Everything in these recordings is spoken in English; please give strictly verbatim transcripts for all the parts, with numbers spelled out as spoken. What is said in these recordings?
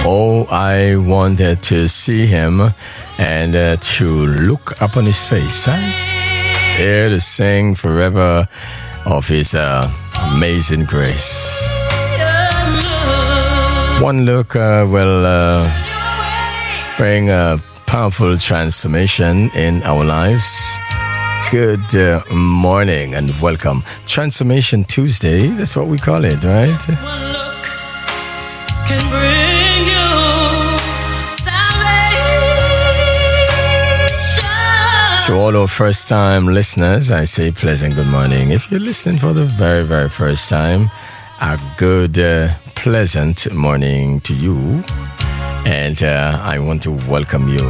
Oh, I wanted to see him and uh, to look upon his face. Huh? Here to sing forever of his uh, amazing grace. One look uh, will uh, bring a powerful transformation in our lives. Good uh, morning and welcome. Transformation Tuesday, that's what we call it, right? One look can bring you salvation. To all our first time listeners, I say pleasant good morning. If you're listening for the very, very first time, a good, uh, pleasant morning to you. And uh, I want to welcome you.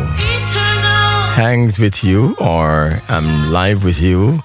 Hangs with you, or I'm live with you,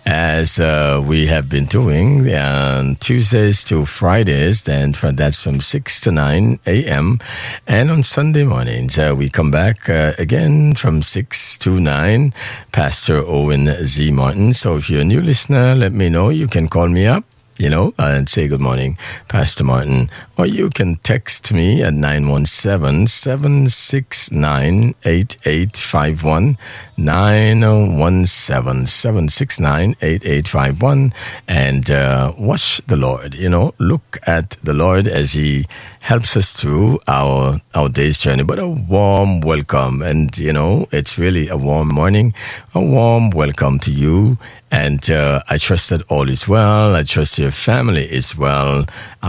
as uh, we have been doing on Tuesdays to Fridays, and for, that's from six to nine a.m. And on Sunday mornings, uh, we come back uh, again from six to nine. Pastor Owen Z. Martin. So if you're a new listener, let me know. You can call me up, you know, and say good morning, Pastor Martin. Or you can text me at nine one seven, seven six nine, eight eight five one, nine one seven, seven six nine, eight eight five one, and uh, watch the Lord, you know, look at the Lord as He helps us through our, our day's journey. But a warm welcome, and, you know, it's really a warm morning, a warm welcome to you. And uh, I trust that all is well. I trust your family is well.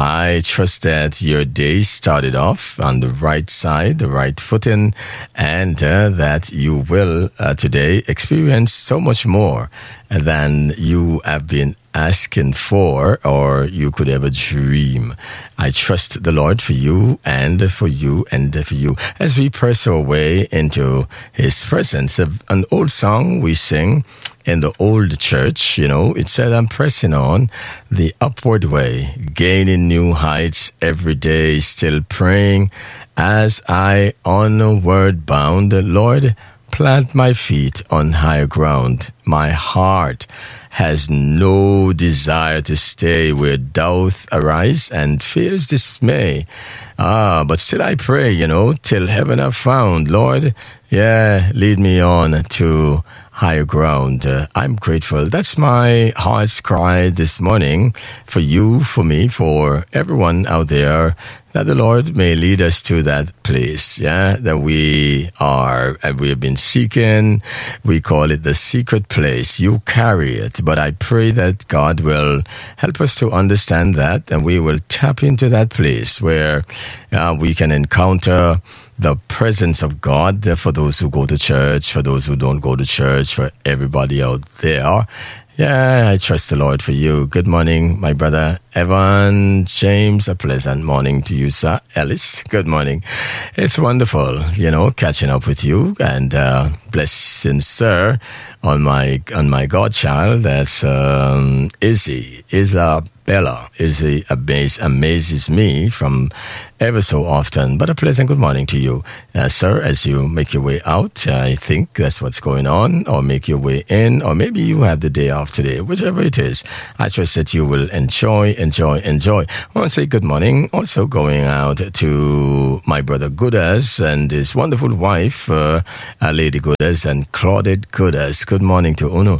I trust that your day started off on the right side, the right footing, and uh, that you will uh, today experience so much more than you have been asking for or you could ever dream. I trust the Lord for you and for you and for you as we press our way into His presence. An old song we sing in the old church, you know, it said, I'm pressing on the upward way, gaining new heights every day, still praying as I onward bound. Lord, plant my feet on higher ground. My heart has no desire to stay where doubt arise and fears dismay. Ah, but still I pray, you know, till heaven I've found. Lord, yeah, lead me on to higher ground. Uh, I'm grateful. That's my heart's cry this morning for you, for me, for everyone out there, that the Lord may lead us to that place, yeah, that we are, and we have been seeking. We call it the secret place. You carry it, but I pray that God will help us to understand that, and we will tap into that place where uh, we can encounter the presence of God, uh, for those who go to church, for those who don't go to church, for everybody out there. Yeah, I trust the Lord for you. Good morning, my brother Evan James. A pleasant morning to you, sir. Ellis, good morning. It's wonderful, you know, catching up with you, and uh, blessings, sir, on my on my godchild. That's um, Izzy, Isabella. Izzy amaze, amazes me from ever so often. But a pleasant good morning to you, uh, sir, as you make your way out. I think that's what's going on, or make your way in, or maybe you have the day off today, whichever it is. I trust that you will enjoy, enjoy, enjoy. I want to say good morning. Also going out to my brother Goodas and his wonderful wife, uh, uh, Lady Goodas and Claudette Goodas. Good morning to Uno.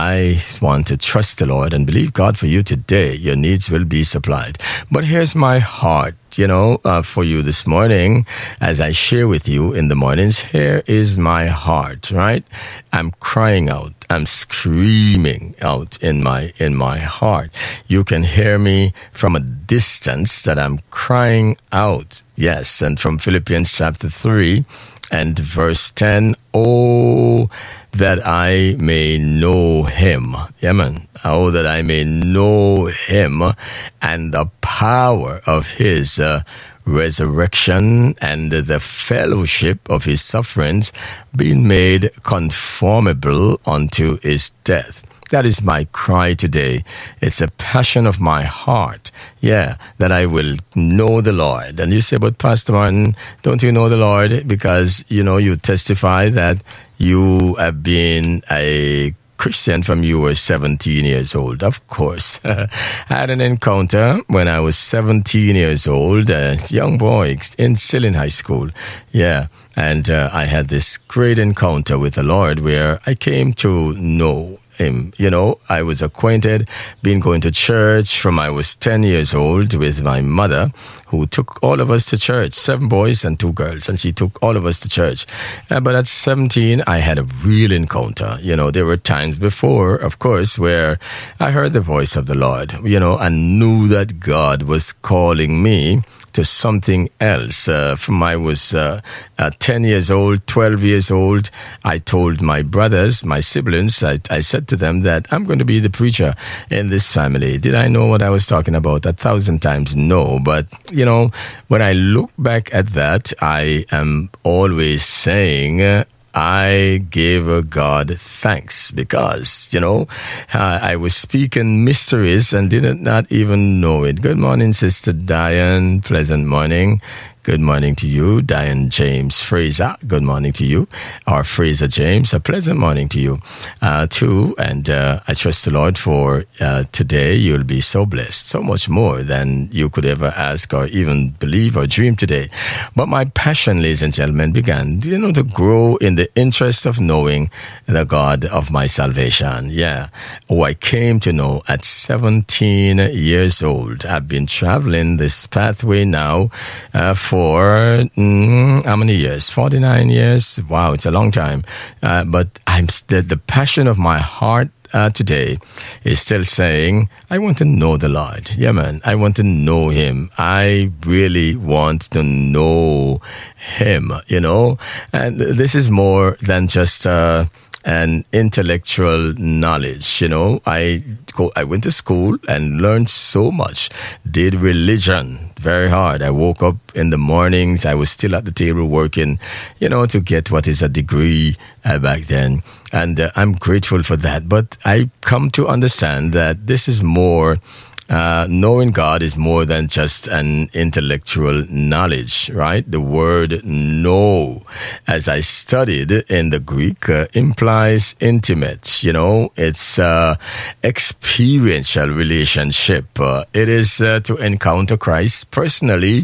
I want to trust the Lord and believe God for you today. Your needs will be supplied. But here's my heart, you know, uh, for you this morning, as I share with you in the mornings. Here is my heart, right? I'm crying out. I'm screaming out in my in my heart. You can hear me from a distance that I'm crying out. Yes, and from Philippians chapter three and verse ten, oh, that I may know Him. Yeah, man. Oh, that I may know Him and the power of His uh, resurrection and the fellowship of His sufferings, being made conformable unto His death. That is my cry today. It's a passion of my heart. Yeah, that I will know the Lord. And you say, but Pastor Martin, don't you know the Lord? Because, you know, you testify that you have been a Christian from you were seventeen years old. Of course. I had an encounter when I was seventeen years old, a young boy in still in high school. Yeah. And uh, I had this great encounter with the Lord where I came to know him. You know, I was acquainted, been going to church from I was ten years old with my mother, who took all of us to church, seven boys and two girls, and she took all of us to church. Uh, but at seventeen, I had a real encounter. You know, there were times before, of course, where I heard the voice of the Lord, you know, and knew that God was calling me to something else. Uh, from I was uh, uh, ten years old, twelve years old, I told my brothers, my siblings, I, I said to them that I'm going to be the preacher in this family. Did I know what I was talking about? A thousand times no. But, you know, when I look back at that, I am always saying, uh, I gave God thanks because, you know, uh, I was speaking mysteries and did not even know it. Good morning, Sister Diane. Pleasant morning. Good morning to you, Diane James Fraser. Good morning to you, or Fraser James. A pleasant morning to you, uh, too. And uh, I trust the Lord for uh, today. You'll be so blessed, so much more than you could ever ask or even believe or dream today. But my passion, ladies and gentlemen, began, you know, to grow in the interest of knowing the God of my salvation. Yeah, who I came to know at seventeen years old. I've been traveling this pathway now uh, for For mm, how many years? forty-nine years. Wow, it's a long time. Uh, but I'm st- the passion of my heart uh, today is still saying, I want to know the Lord. Yeah, man. I want to know Him. I really want to know Him, you know. And this is more than just uh, an intellectual knowledge, you know. I go. I went to school and learned so much. Did religion very hard. I woke up in the mornings. I was still at the table working, you know, to get what is a degree uh, back then. And uh, I'm grateful for that. But I come to understand that this is more, uh, knowing God is more than just an intellectual knowledge, right? The word know, as I studied in the Greek, uh, implies intimate, you know, it's uh, experiential relationship. Uh, it is uh, to encounter Christ personally,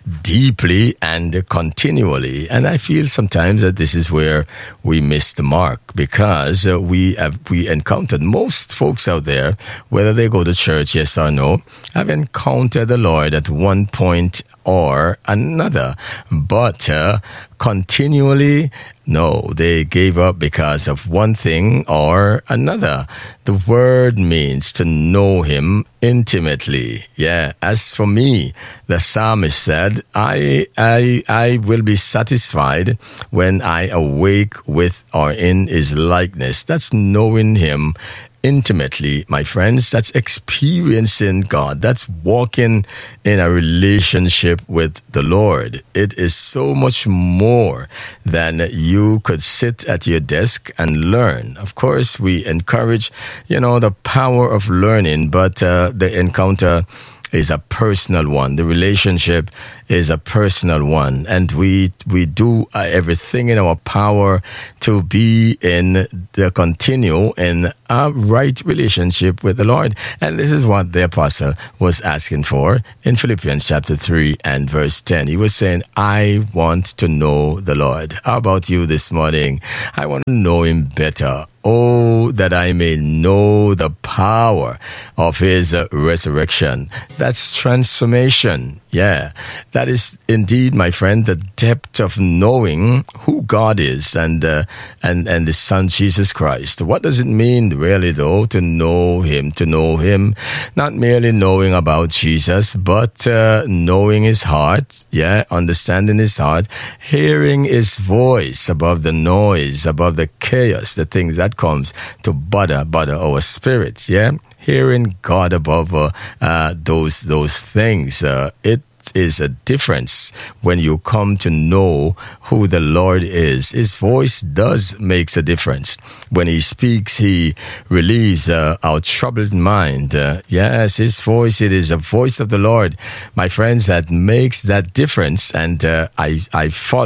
deeply, and continually. And I feel sometimes that this is where we miss the mark, because uh, we have we encountered most folks out there, whether they go to church, yes or no, have encountered the Lord at one point or another, but uh, continually, no, they gave up because of one thing or another. The word means to know Him intimately. Yeah, as for me, the psalmist said, I, I, I will be satisfied when I awake with or in His likeness. That's knowing Him intimately, my friends. That's experiencing God. That's walking in a relationship with the Lord. It is so much more than you could sit at your desk and learn. Of course, we encourage, you know, the power of learning, but uh, the encounter is a personal one. The relationship is a personal one. And we we do uh, everything in our power to be in the continue in a right relationship with the Lord. And this is what the apostle was asking for in Philippians chapter three and verse ten. He was saying, I want to know the Lord. How about you this morning? I want to know Him better. Oh, that I may know the power of His uh, resurrection. That's transformation. Yeah, that is indeed, my friend, the depth of knowing who God is and uh, and and the Son Jesus Christ. What does it mean, really, though, to know Him? To know Him, not merely knowing about Jesus, but uh, knowing His heart. Yeah, understanding His heart, hearing His voice above the noise, above the chaos, the things that comes to bother, bother our spirits. Yeah. Hearing God above uh, uh, those those things, uh, it is a difference when you come to know who the Lord is. His voice does makes a difference. When He speaks, He relieves uh, our troubled mind. Uh, yes, His voice, it is a voice of the Lord, my friends, that makes that difference. And uh, I I follow.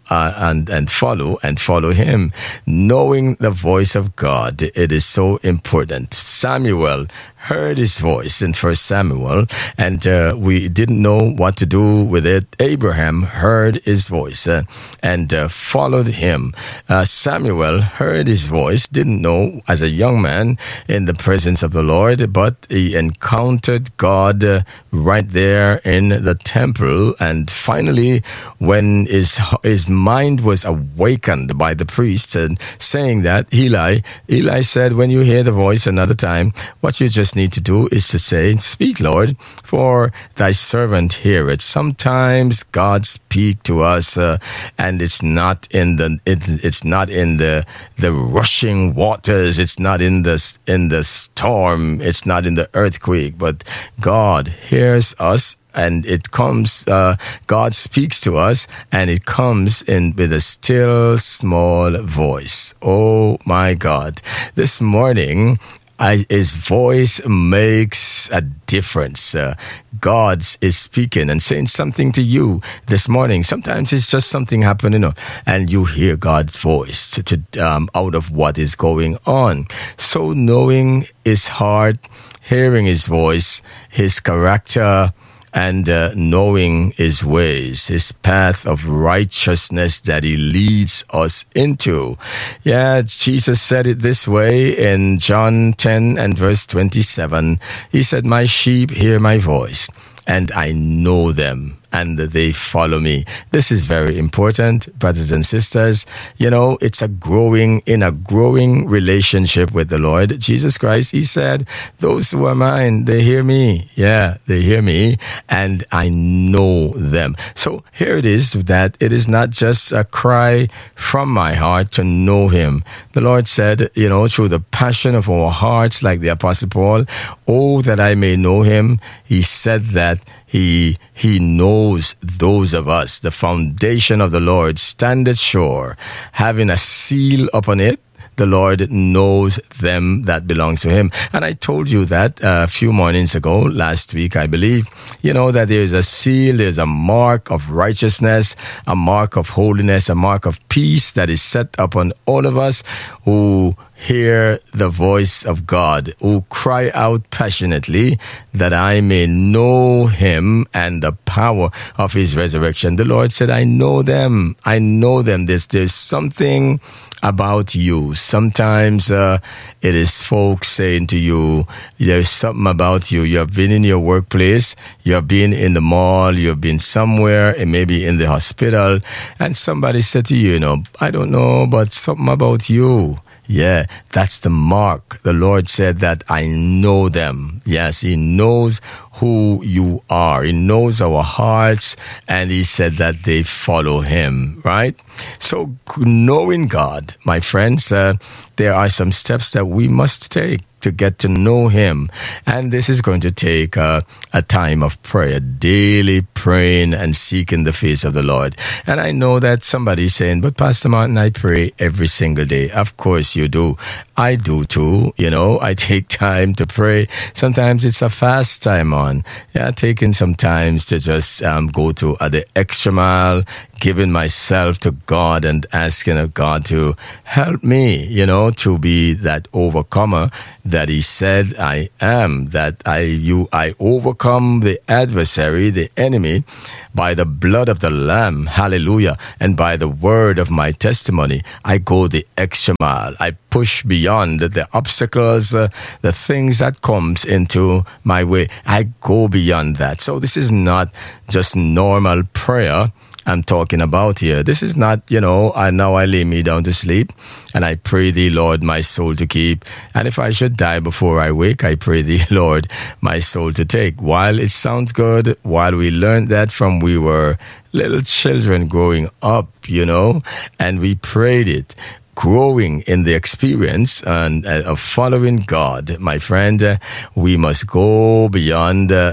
uh, and, and follow and follow him. Knowing the voice of God, it is so important. Samuel heard his voice in First Samuel, and uh, we didn't know what to do with it. Abraham heard his voice uh, and uh, followed him. Uh, Samuel heard his voice, didn't know as a young man in the presence of the Lord, but he encountered God uh, right there in the temple. And finally, when his his mind was awakened by the priest and saying that, Eli, Eli said, when you hear the voice another time, what you just need to do is to say, speak, Lord, for thy servant hear it. Sometimes God speak to us, uh, and it's not in the it, it's not in the the rushing waters. It's not in the in the storm. It's not in the earthquake. But God hears us. And it comes, uh, God speaks to us, and it comes in with a still small voice. Oh my God. This morning, I, his voice makes a difference. Uh, God is speaking and saying something to you this morning. Sometimes it's just something happening, you know, and you hear God's voice to, to, um, out of what is going on. So knowing his heart, hearing his voice, his character, and uh, knowing his ways, his path of righteousness that he leads us into. Yeah, Jesus said it this way in John ten and verse twenty-seven. He said, my sheep hear my voice, and I know them, and they follow me. This is very important, brothers and sisters. You know, it's a growing, in a growing relationship with the Lord Jesus Christ. He said, those who are mine, they hear me. Yeah, they hear me, and I know them. So here it is that it is not just a cry from my heart to know him. The Lord said, you know, through the passion of our hearts, like the Apostle Paul, oh, that I may know him. He said that He he knows those of us. The foundation of the Lord standeth sure, having a seal upon it. The Lord knows them that belong to him. And I told you that uh, a few mornings ago, last week, I believe, you know, that there's a seal, there's a mark of righteousness, a mark of holiness, a mark of peace that is set upon all of us who hear the voice of God, who cry out passionately that I may know him and the power of his resurrection. The Lord said, I know them. I know them. There's, there's something about you. Sometimes uh, it is folks saying to you, there's something about you. You have been in your workplace, you have been in the mall, you have been somewhere, and maybe in the hospital, and somebody said to you, you know, I don't know, but something about you. Yeah, that's the mark. The Lord said that I know them. Yes, he knows who you are. He knows our hearts, and he said that they follow him, right? So knowing God, my friends, uh, there are some steps that we must take to get to know him. And this is going to take uh, a time of prayer, daily praying and seeking the face of the Lord. And I know that somebody's saying, but Pastor Martin, I pray every single day. Of course you do. I do too. You know, I take time to pray. Sometimes it's a fast time on. Yeah, taking some times to just um, go to uh, the extra mile, giving myself to God and asking of God to help me, you know, to be that overcomer that he said I am, that I you I overcome the adversary, the enemy, by the blood of the Lamb, hallelujah, and by the word of my testimony. I go the extra mile. I push beyond the obstacles, uh, the things that comes into my way. I go beyond that. So this is not just normal prayer I'm talking about here. This is not, you know, I now I lay me down to sleep and I pray thee, Lord, my soul to keep. And if I should die before I wake, I pray thee, Lord, my soul to take. While it sounds good, while we learned that from we were little children growing up, you know, and we prayed it, growing in the experience and uh, of following God, my friend, uh, we must go beyond uh, the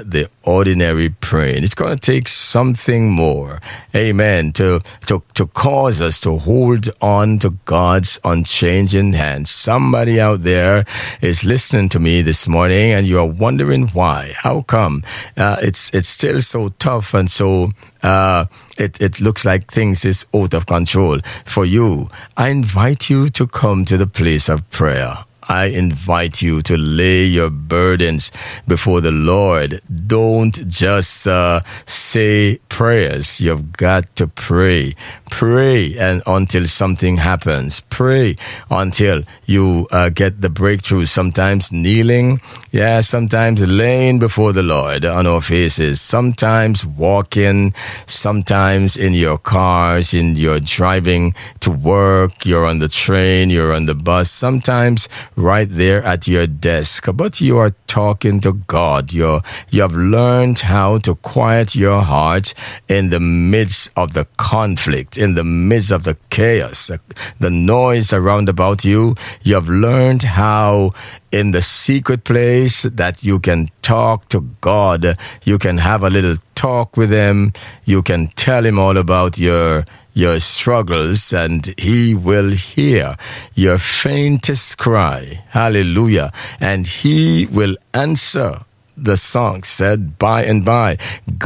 ordinary praying. It's going to take something more, amen, to, to, to cause us to hold on to God's unchanging hand. Somebody out there is listening to me this morning and you are wondering why. How come uh, it's it's still so tough and so uh, it, it looks like things is out of control for you? I invite you to come to the place of prayer. I invite you to lay your burdens before the Lord. Don't just uh, say prayers. You've got to pray. Pray and until something happens. Pray until you uh, get the breakthrough. Sometimes kneeling, yeah, sometimes laying before the Lord on our faces. Sometimes walking, sometimes in your cars, in your driving to work, you're on the train, you're on the bus. Sometimes right there at your desk, but you are talking to God. You're, you have learned how to quiet your heart in the midst of the conflict, in the midst of the chaos, the, the noise around about you. You have learned how in the secret place that you can talk to God. You can have a little talk with Him. You can tell Him all about your your struggles, and He will hear your faintest cry. Hallelujah. And He will answer. The song said, by and by,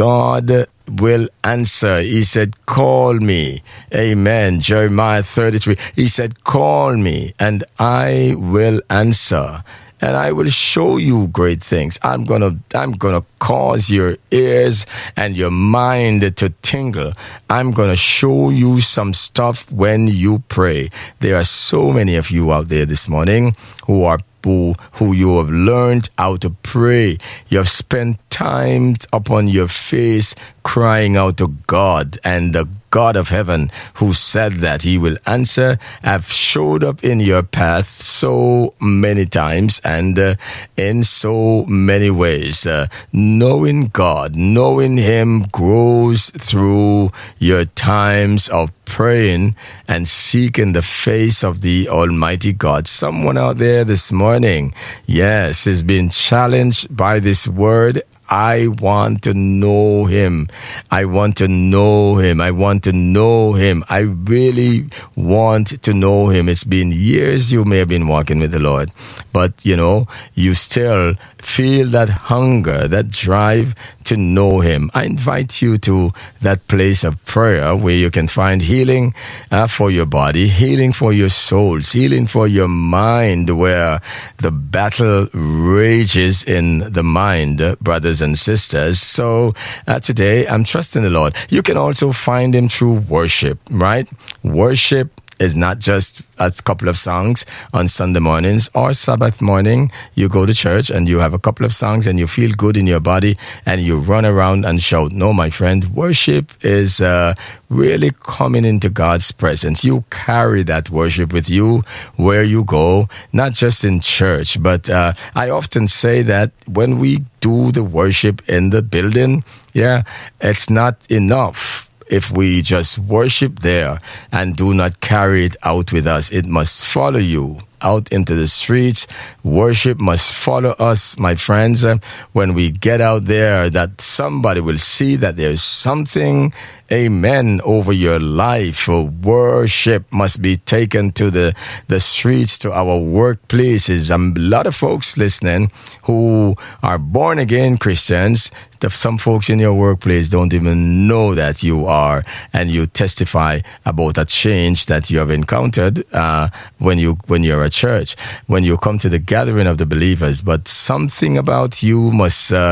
God will answer. He said, call me. Amen. Jeremiah thirty-three. He said, call me and I will answer. And I will show you great things. I'm gonna, I'm gonna cause your ears and your mind to tingle. I'm gonna show you some stuff when you pray. There are so many of you out there this morning who are who, who you have learned how to pray. You have spent time upon your face crying out to God, and the God of heaven who said that He will answer have showed up in your path so many times and uh, in so many ways. Uh, knowing God, knowing Him grows through your times of praying and seeking the face of the Almighty God. Someone out there this morning, yes, is being challenged by this word. I want to know Him. I want to know Him. I want to know Him. I really want to know Him. It's been years you may have been walking with the Lord, but you know, you still feel that hunger, that drive to know Him. I invite you to that place of prayer where you can find healing uh, for your body, healing for your souls, healing for your mind, where the battle rages in the mind, uh, brothers and sisters. So uh, today I'm trusting the Lord. You can also find Him through worship, right? Worship is not just a couple of songs on Sunday mornings or Sabbath morning. You go to church and you have a couple of songs and you feel good in your body and you run around and shout. No, my friend, worship is uh, really coming into God's presence. You carry that worship with you where you go, not just in church, but uh, I often say that when we do the worship in the building, yeah, it's not enough if we just worship there and do not carry it out with us. It must follow you out into the streets. Worship must follow us, my friends. Uh, when we get out there, that somebody will see that there's something, amen, over your life. Uh, worship must be taken to the, the streets, to our workplaces. Um, a lot of folks listening who are born again Christians, the, some folks in your workplace don't even know that you are, and you testify about a change that you have encountered uh, when you when you're a church, when you come to the gathering of the believers. But something about you must uh,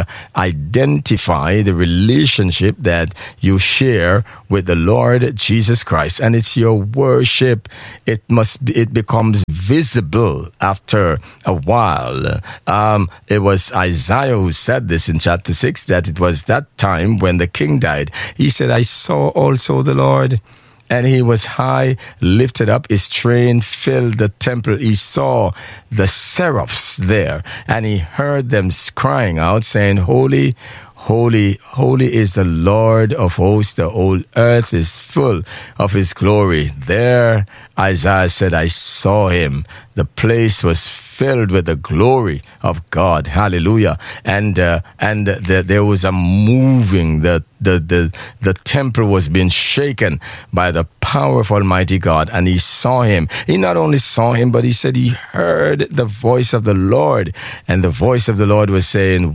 identify the relationship that you share with the Lord Jesus Christ, and it's your worship. It must be, it becomes visible after a while. Um, it was Isaiah who said this in chapter six, that it was that time when the king died. He said, I saw also the Lord, and He was high, lifted up, His train filled the temple. He saw the seraphs there, and He heard them crying out, saying, Holy, holy, holy is the Lord of hosts. The whole earth is full of His glory. There, Isaiah said, I saw Him. The place was filled with the glory of God. Hallelujah. And uh, and the, there was a moving. The, the, the, the temple was being shaken by the power of Almighty God. And he saw him. He not only saw him, but he said he heard the voice of the Lord. And the voice of the Lord was saying,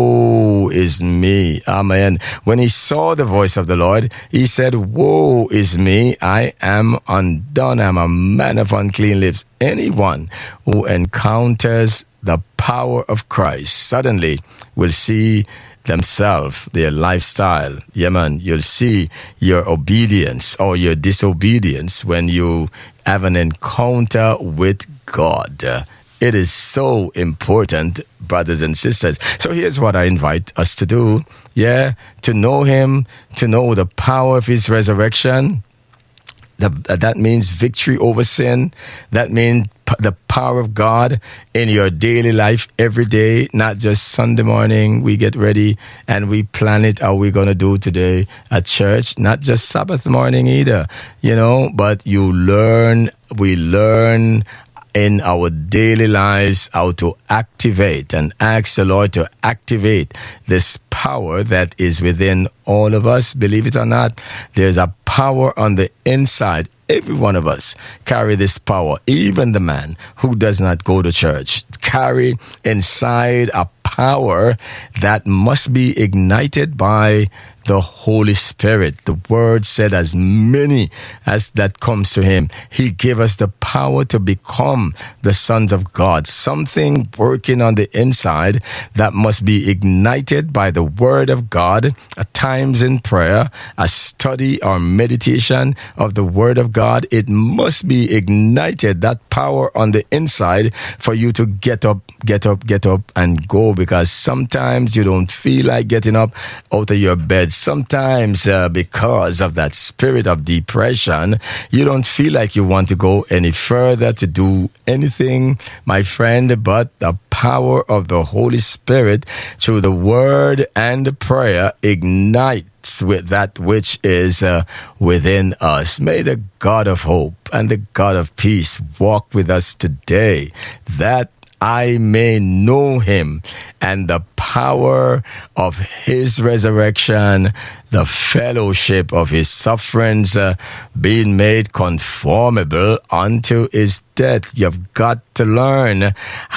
woe is me. Amen. When he saw the voice of the Lord, he said, woe is me. I am undone. I'm a man of unclean lips. Anyone who encounters the power of Christ suddenly will see themselves, their lifestyle. Yeah, man, you'll see your obedience or your disobedience when you have an encounter with God. Uh, it is so important, brothers and sisters. So here's what I invite us to do. Yeah, to know him, to know the power of his resurrection. The, that means victory over sin. That means p- the power of God in your daily life every day, not just Sunday morning. We get ready and we plan it how we're going to do today at church, not just Sabbath morning either, you know, but you learn, we learn in our daily lives how to activate and ask the Lord to activate this power that is within all of us. Believe it or not, there's a power on the inside. Every one of us carry this power. Even the man who does not go to church carry inside a power that must be ignited by the Holy Spirit. The word said, as many as that comes to him, he gave us the power to become the sons of God. Something working on the inside that must be ignited by the word of God, at times in prayer, a study or meditation of the word of God. It must be ignited, that power on the inside, for you to get up, get up, get up and go, because sometimes you don't feel like getting up out of your bed. Sometimes uh, because of that spirit of depression, you don't feel like you want to go any further to do anything, my friend, but the power of the Holy Spirit through the word and the prayer ignites with that which is uh, within us. May the God of hope and the God of peace walk with us today, that I may know him and the power of his resurrection, the fellowship of his sufferings, uh, being made conformable unto his death. You've got to learn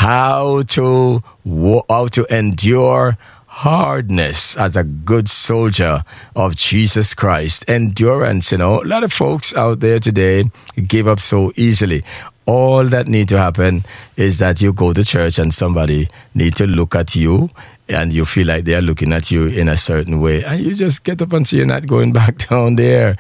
how to how to endure hardness as a good soldier of Jesus Christ. Endurance, you know, a lot of folks out there today give up so easily. All that need to happen is that you go to church and somebody need to look at you and you feel like they're looking at you in a certain way, and you just get up and say you're not going back down there.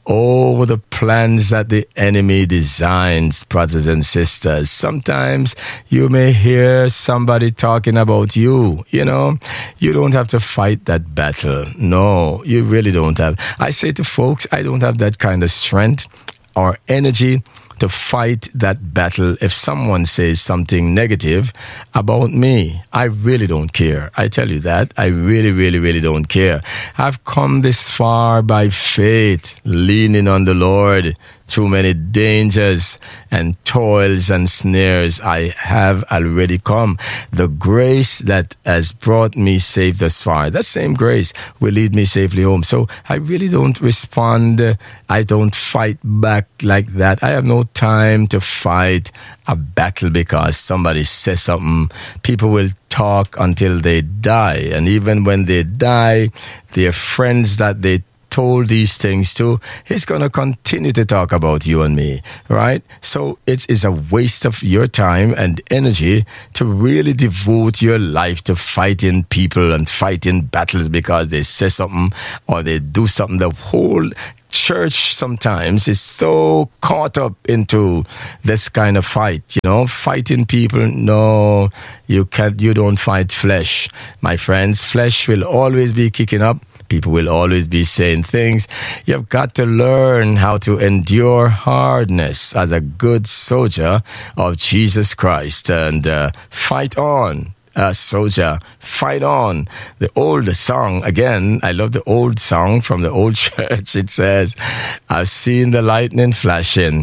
Oh, the plans that the enemy designs, brothers and sisters. Sometimes you may hear somebody talking about you. You know, you don't have to fight that battle. No, you really don't have. I say to folks, I don't have that kind of strength or energy to fight that battle. If someone says something negative about me, I really don't care. I tell you that. I really, really, really don't care. I've come this far by faith, leaning on the Lord through many dangers and toils and snares. I have already come. The grace that has brought me safe thus far, that same grace will lead me safely home. So I really don't respond. I don't fight back like that. I have no time to fight a battle because somebody says something. People will talk until they die. And even when they die, their friends that they told these things to, he's going to continue to talk about you and me, right? So it is a waste of your time and energy to really devote your life to fighting people and fighting battles because they say something or they do something. The whole church sometimes is so caught up into this kind of fight, you know, fighting people. No, you can't, you don't fight flesh, my friends. Flesh will always be kicking up. People will always be saying things. You've got to learn how to endure hardness as a good soldier of Jesus Christ and uh, fight on. Uh, soldier, fight on. The old song, again, I love the old song from the old church. It says, I've seen the lightning flashing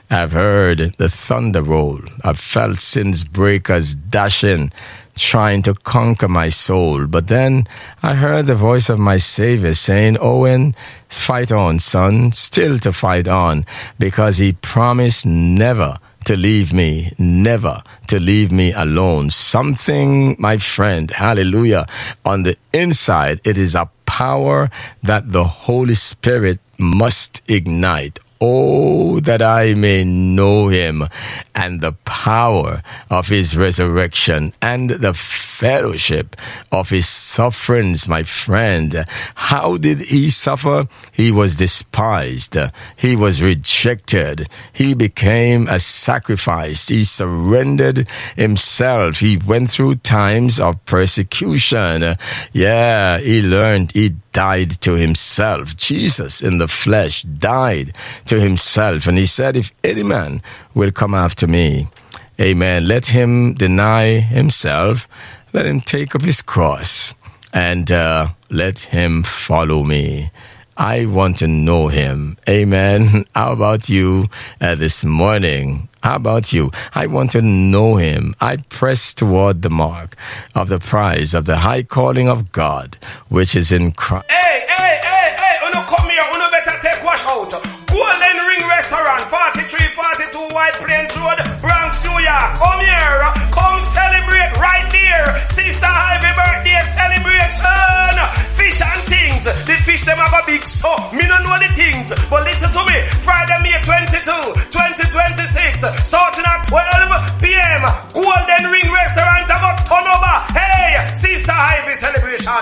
I've heard the thunder roll. I've felt sin's breakers dashing, trying to conquer my soul. But then I heard the voice of my Savior saying, Owen, fight on, son, still to fight on, because he promised never to leave me, never to leave me alone. Something, my friend, hallelujah, on the inside, it is a power that the Holy Spirit must ignite. Oh, that I may know him and the power of his resurrection and the fellowship of his sufferings, my friend. How did he suffer? He was despised. He was rejected. He became a sacrifice. He surrendered himself. He went through times of persecution. Yeah, he learned, he died to himself. Jesus in the flesh died to himself. And he said, if any man will come after me, amen, let him deny himself, let him take up his cross, and uh, let him follow me. I want to know him. Amen. How about you uh, this morning? How about you? I want to know him. I press toward the mark of the prize of the high calling of God, which is in Christ. Hey, hey, hey, hey, uno come here, uno better take wash out. Golden Ring Restaurant, forty-three forty-two White Plains Road, Bronx, New York. Come here, come celebrate right there. Sister Ivy birthday celebration. Fish and things. The fish them are big, so me don't know the things. But listen to me, Friday, May twenty-second, twenty twenty-six, starting at twelve p.m. Golden Ring Restaurant, I got turn over. Hey, Sister Ivy celebration.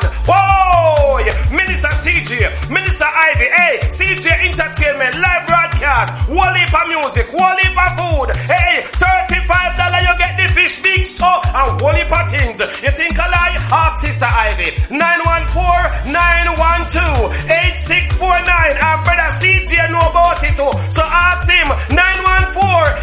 Whoa, Minister C J, Minister Ivy, hey, C J Entertainment, live broadcast, whole heap of music, whole heap of food. Hey, thirty-five dollars you get the fish big store and whole heap of things. You think a lie? Ask Sister Ivy. nine one four, nine one two, eight six four nine. Our brother C J know about it too. So ask him. nine one four,